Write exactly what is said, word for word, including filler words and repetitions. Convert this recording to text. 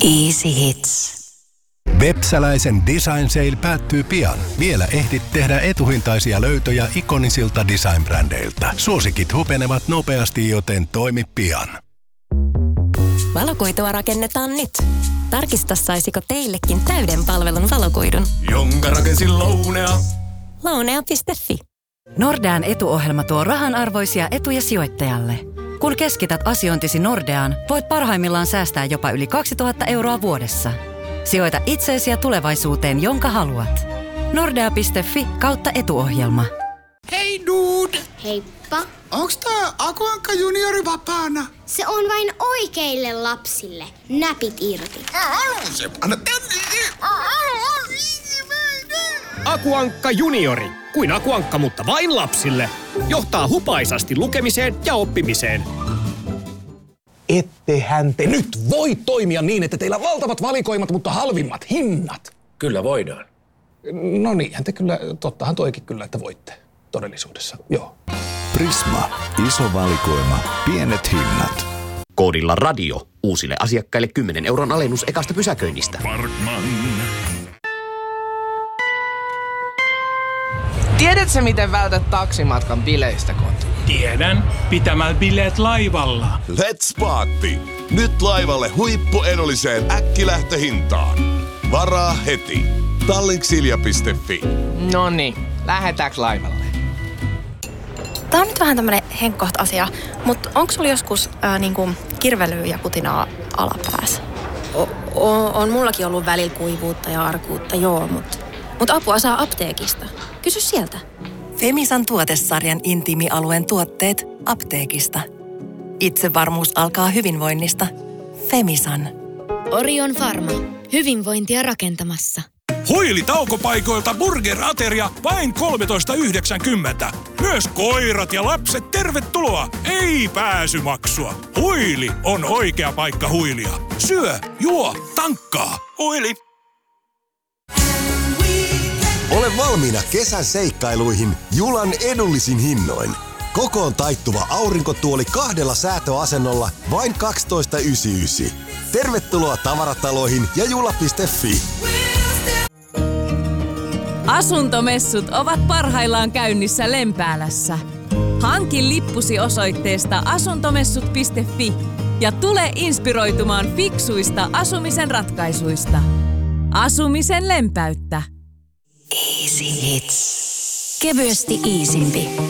Easy Hits. Vepsäläisen Design Sale päättyy pian. Vielä ehdit tehdä etuhintaisia löytöjä ikonisilta design-brändeiltä. Suosikit hupenevat nopeasti, joten toimi pian. Valokuitua rakennetaan nyt. Tarkista, saisiko teillekin täyden palvelun valokuidun. Jonka rakensin Lounea. Lounea piste fi. Nordean etuohjelma tuo rahanarvoisia etuja sijoittajalle. Kun keskität asiointisi Nordeaan, voit parhaimmillaan säästää jopa yli kaksituhatta euroa vuodessa. Sijoita itseesi ja tulevaisuuteen, jonka haluat. Nordea piste fi kautta etuohjelma. Hei dude! Heippa. Onks tää Aku Ankka juniori vapaana? Se on vain oikeille lapsille. Näpit irti. Se anna Aku Ankka juniori. Kuin Aku Ankka, mutta vain lapsille. Johtaa hupaisasti lukemiseen ja oppimiseen. Ettehän te nyt voi toimia niin, että teillä on valtavat valikoimat, mutta halvimmat hinnat. Kyllä voidaan. No niinhän te kyllä, tottahan toikin kyllä, että voitte todellisuudessa, joo. Prisma. Iso valikoima. Pienet hinnat. Koodilla radio. Uusille asiakkaille kymmenen euron alennus ekasta pysäköinnistä. Parkman. Tiedätkö, miten vältät taksimatkan bileistä kotiin? Tiedän. Pitämällä bileet laivalla. Let's party! Nyt laivalle huippuedulliseen äkkilähtöhintaan. Varaa heti. Tallinksilja piste fi. Noniin, lähetäänkö laivalle? Tää on nyt vähän tämmönen henkkoht asia, mutta onko sulla joskus ää, niinku kirvelyä ja kutinaa alapäässä? O- o- on mullakin ollut välillä kuivuutta ja arkuutta, joo, mutta mut apua saa apteekista. Kysy sieltä. Femisan tuotesarjan intiimialueen tuotteet apteekista. Itsevarmuus alkaa hyvinvoinnista. Femisan. Orion Pharma. Hyvinvointia rakentamassa. Huili taukopaikoilta burger-ateria vain kolmetoista yhdeksänkymmentä. Myös koirat ja lapset tervetuloa. Ei pääsymaksua. Huili on oikea paikka huilia. Syö, juo, tankkaa. Huili. Ole valmiina kesän seikkailuihin Julan edullisin hinnoin. Kokoon taittuva aurinkotuoli kahdella säätöasennolla vain kaksitoista yhdeksänkymmentäyhdeksän. Tervetuloa tavarataloihin ja jula piste fi. Asuntomessut ovat parhaillaan käynnissä Lempäälässä. Hanki lippusi osoitteesta asuntomessut piste fi ja tule inspiroitumaan fiksuista asumisen ratkaisuista. Asumisen lempäyttä. Easy Hits. Kevyesti iisimpi.